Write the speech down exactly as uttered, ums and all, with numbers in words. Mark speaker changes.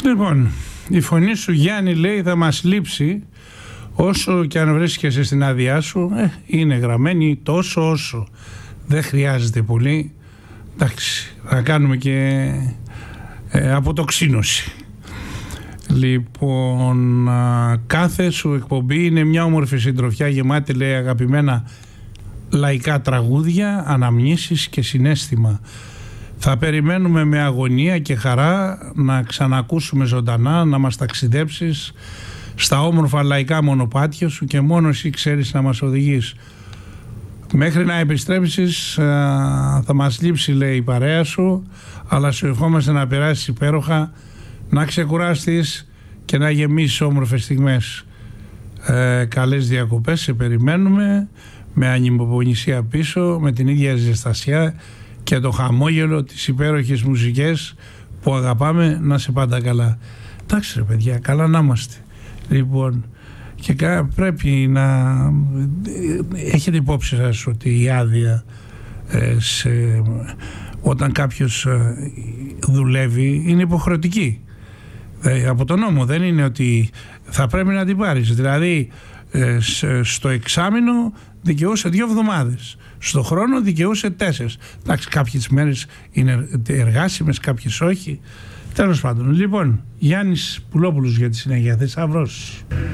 Speaker 1: Λοιπόν, η φωνή σου, Γιάννη, λέει, θα μας λείψει. Όσο και αν βρίσκεσαι στην άδειά σου, ε, είναι γραμμένη τόσο όσο. Δεν χρειάζεται πολύ. Εντάξει, θα κάνουμε και ε, αποτοξίνωση. Λοιπόν, α, κάθε σου εκπομπή είναι μια όμορφη συντροφιά γεμάτη, λέει, αγαπημένα λαϊκά τραγούδια, αναμνήσεις και συναίσθημα. Θα περιμένουμε με αγωνία και χαρά να ξανακούσουμε ζωντανά, να μας ταξιδέψεις στα όμορφα λαϊκά μονοπάτια σου και μόνο εσύ ξέρεις να μας οδηγείς. Μέχρι να επιστρέψεις θα μας λείψει, λέει, η παρέα σου, αλλά σου ευχόμαστε να περάσεις υπέροχα, να ξεκουράστεις και να γεμίσεις όμορφες στιγμές. Ε, καλές διακοπές, σε περιμένουμε με ανυπομονησία πίσω, με την ίδια ζεστασιά και το χαμόγελο, τις υπέροχες μουσικές που αγαπάμε. Να σε πάντα καλά. Εντάξει ρε παιδιά, καλά να είμαστε. Λοιπόν, και πρέπει να έχετε υπόψη σας ότι η άδεια ε, σε, όταν κάποιος ε, δουλεύει είναι υποχρεωτική ε, από τον νόμο. Δεν είναι ότι θα πρέπει να την πάρεις. Δηλαδή ε, στο εξάμηνο δικαιούσε δύο εβδομάδες, στο χρόνο δικαιούσε τέσσερις. Εντάξει, κάποιες μέρες είναι εργάσιμες, κάποιες όχι. Τέλος πάντων. Λοιπόν, Γιάννης Πουλόπουλος για τη συνέχεια. Θησαυρός.